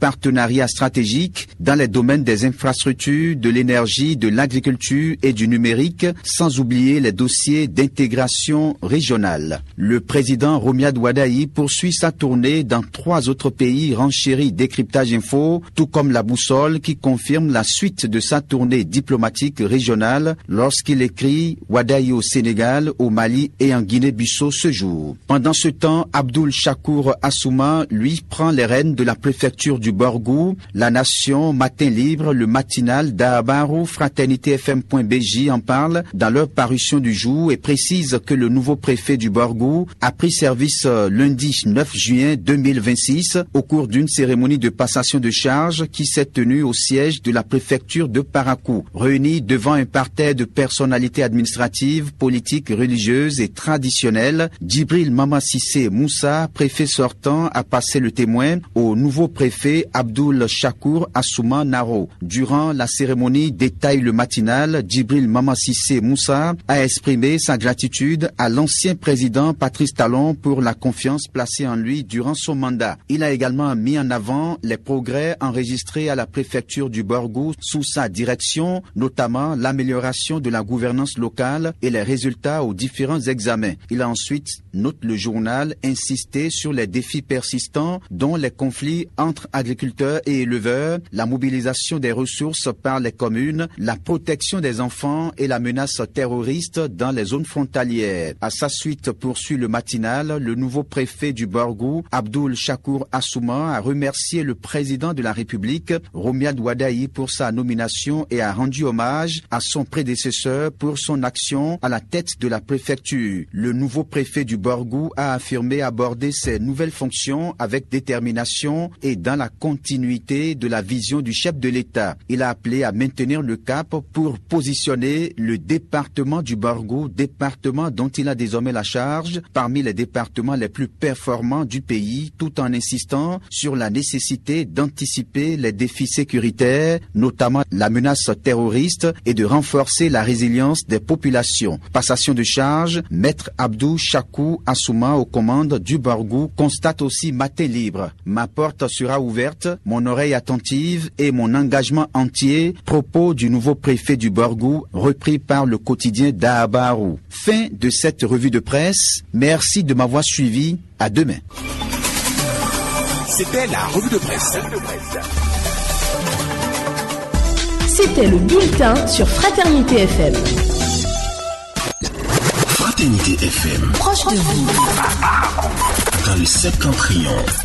partenariats stratégiques dans les domaines des infrastructures, de l'énergie, de l'agriculture et du numérique, sans oublier les dossiers d'intégration régionale. Le président Romiad Wadaï poursuit sa tournée dans 3 autres pays renchéris Décryptage Info, tout comme la boussole qui confirme la suite de sa tournée diplomatique régionale lorsqu'il écrit Wadaï au Sénégal, au Mali et en Guinée-Bissau ce jour. Pendant ce temps, Abdoul Chakour Assouma, lui, prend les rênes de la préfecture du Borgou. La Nation, Matin Libre, le matinal d'Ahabarou, FraternitéFM.bj en parle dans leur parution du jour et précise que le nouveau préfet du Borgou a pris service lundi 9 juin 2026 au cours d'une cérémonie de passation de charge qui s'est tenue au siège de la préfecture de Parakou. Réunis devant un parterre de personnalités administratives, politiques, religieuses et traditionnelles, Djibril Mama Sissé Moussa, préfet sortant, a passé le témoin au nouveau préfet Abdoul Chakour Assouma Naro. Durant la cérémonie, détaille le matinal, Djibril Mama Sissé Moussa a exprimé sa gratitude à l'ancien président Patrice Talon pour la confiance placée en lui durant son mandat. Il a également mis en avant les progrès enregistrés à la préfecture du Borgou sous sa direction, notamment l'amélioration de la gouvernance locale et les résultats aux différents examens. Il a ensuite, note le journal, insisté sur les défis persistants dont les conflits entre agriculteurs et éleveurs, la mobilisation des ressources par les communes, la protection des enfants et la menace terroriste dans les zones frontalières. À sa suite, poursuit le matinal, le nouveau préfet du Borgou, Abdoul Chakour Assouma, a remercié le président de la République, Romiad Wadaï, pour sa nomination et a rendu hommage à son prédécesseur pour son action à la tête de la préfecture. Le nouveau préfet du Borgou a affirmé aborder ses nouvelles fonctions avec détermination et dans la continuité de la vision du chef de l'État. Il a appelé à maintenir le cap pour positionner le département du Borgou, département dont il a désormais la charge, parmi les départements les plus performants du pays, tout en insistant sur la nécessité d'anticiper les défis sécuritaires, notamment la menace terroriste, et de renforcer la résilience des populations. Passation de charge, Maître Abdou Chakou Assouma aux commandes du Borgou constate aussi Matin Libre. Ma porte sera ouverte, mon oreille attentive et mon engagement entier. Propos du nouveau préfet du Borgou, repris par le quotidien d'Ahabarou. Fin de cette revue de presse. Merci de m'avoir suivi. À demain. C'était la revue de presse. C'était le bulletin sur Fraternité FM. Fraternité FM. Proche de vous. Dans le septentrion.